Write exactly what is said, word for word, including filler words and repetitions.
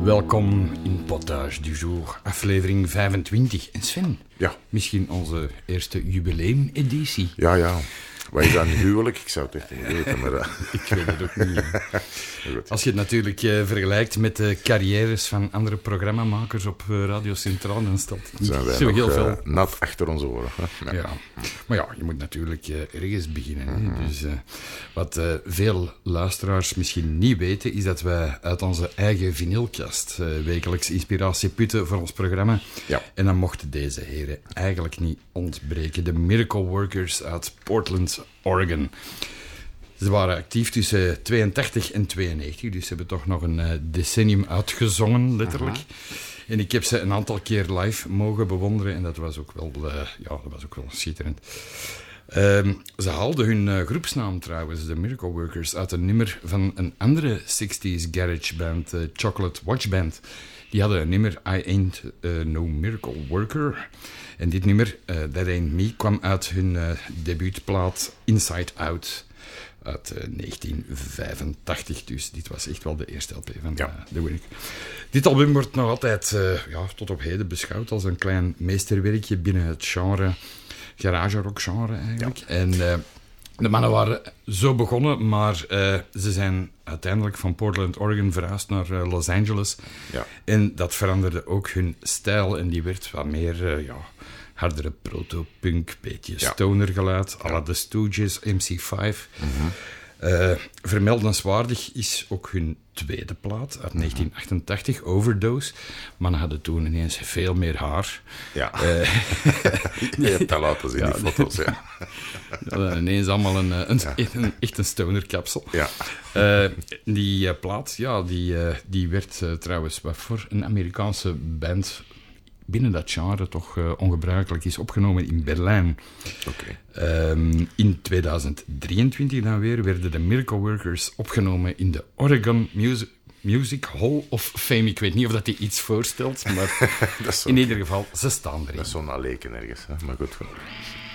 Welkom in Potage du Jour, aflevering vijfentwintig. En Sven, ja. Misschien onze eerste jubileumeditie. Ja, ja. Wat is dat, een huwelijk? Ik zou het echt niet weten, maar... Uh... Ik weet het ook niet. Als je het natuurlijk uh, vergelijkt met de carrières van andere programmamakers op uh, Radio Centraal, dan staat het zijn wij zo nog, heel uh, veel... nat achter onze oren. Hè? Ja. Maar ja, je moet natuurlijk uh, ergens beginnen. Hè? Mm-hmm. Dus, uh, wat uh, veel luisteraars misschien niet weten, is dat wij uit onze eigen vinylkast uh, wekelijks inspiratie putten voor ons programma. Ja. En dan mochten deze heren eigenlijk niet ontbreken. De Miracle Workers uit Portland, Oregon. Ze waren actief tussen tweeëntachtig en tweeënnegentig, dus ze hebben toch nog een uh, decennium uitgezongen, letterlijk. Uh-huh. En ik heb ze een aantal keer live mogen bewonderen en dat was ook wel, uh, ja, dat was ook wel schitterend. Uh, ze haalden hun uh, groepsnaam trouwens, de Miracle Workers, uit een nummer van een andere zestig's garage band, uh, Chocolate Watch Band. Die hadden een nummer, I Ain't uh, No Miracle Worker. En dit nummer, uh, That Ain't Me, kwam uit hun uh, debuutplaat Inside Out uit uh, negentien vijfentachtig. Dus dit was echt wel de eerste L P van ja. uh, The Winnick. Dit album wordt nog altijd uh, ja, tot op heden beschouwd als een klein meesterwerkje binnen het genre, garage rock genre eigenlijk. Ja. En uh, de mannen waren zo begonnen, maar uh, ze zijn uiteindelijk van Portland, Oregon verhuisd naar uh, Los Angeles. Ja. En dat veranderde ook hun stijl en die werd wat meer... Uh, ja, hardere proto-punk, beetje ja. stonergeluid, à la ja. The Stooges, M C vijf. Mm-hmm. Uh, vermeldenswaardig is ook hun tweede plaat uit negentien achtentachtig, Overdose. Mannen hadden toen ineens veel meer haar. Ja, uh, je hebt dat laten zien, ja, die foto's. Ja. Ja, ineens allemaal een, een, ja. een, een echt een stonerkapsel. Ja. Uh, die uh, plaat, ja, die, uh, die werd uh, trouwens wat voor een Amerikaanse band... binnen dat genre toch uh, ongebruikelijk is opgenomen in Berlijn. Okay. Um, in tweeduizend drieëntwintig dan weer werden de Miracle Workers opgenomen in de Oregon Music, Music Hall of Fame. Ik weet niet of dat die iets voorstelt, maar in ieder geval, ze staan erin. Dat is zo'n alleken ergens, hè? Maar goed.